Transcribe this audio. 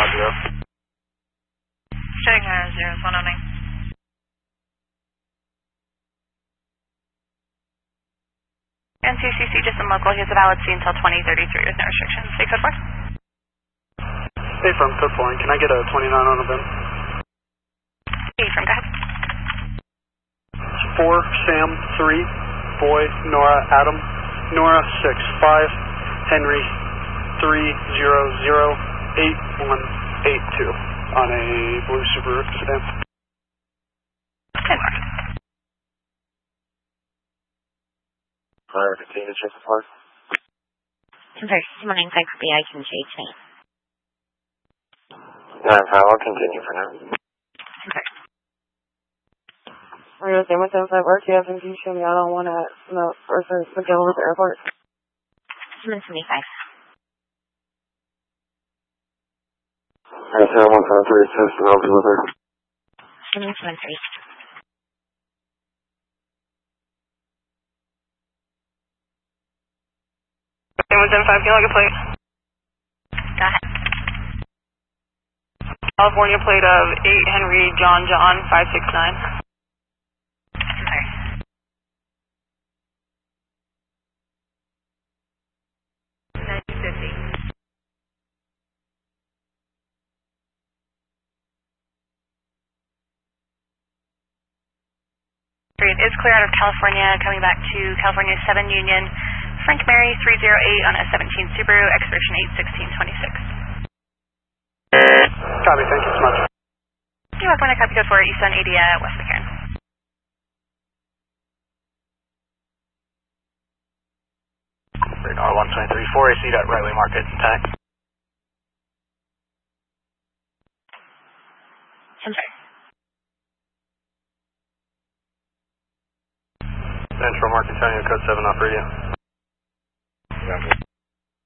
Roger. Showing 0109. NCCC, just in local. He has a valid C until 2033 with no restrictions. Say code 4. Hey, from code 4, and can I get a 29 on a bin? Hey, from go ahead. 4, Sam, 3, Boy, Nora, Adam, Nora, 6, 5, Henry, 3008182 on a blue Subaru sedan. 10 more. Fire, continue to check the park. Converse, 195 for BI, can change name. 9-5, I'll continue for now. Converse. Are you okay with them if I work? Yeah, if you show me I don't want to smoke or to go over the airport. 775. Alright, 173 assist and I'll deliver. 773. Can you log a plate? Go ahead. California plate of 8 Henry John 569. Is clear out of California, coming back to California 7 Union, Frank Mary 308 on a 17 Subaru, expiration 8/16/26. Copy, thank you so much. You're welcome to copy code 4 East on 80 West McCarran. Radar 123, 4AC, that right-way market intact. Converse. Central Market County, code 7 off radio. Copy.